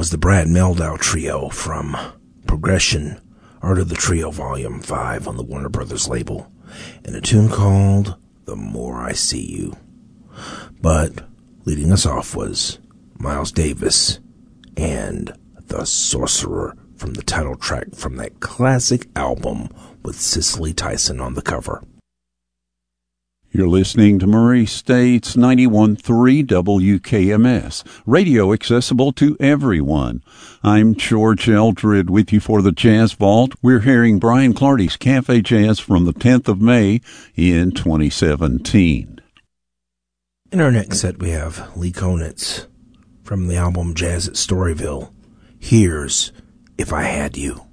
was the Brad Mehldau Trio from Progression, Art of the Trio Volume 5 on the Warner Brothers label, and a tune called The More I See You. But leading us off was Miles Davis and The Sorcerer from the title track from that classic album with Cicely Tyson on the cover. You're listening to Murray State's 91.3 WKMS, radio accessible to everyone. I'm George Eldred with you for the Jazz Vault. We're hearing Brian Clardy's Cafe Jazz from the 10th of May in 2017. In our next set, we have Lee Konitz from the album Jazz at Storyville. Here's If I Had You.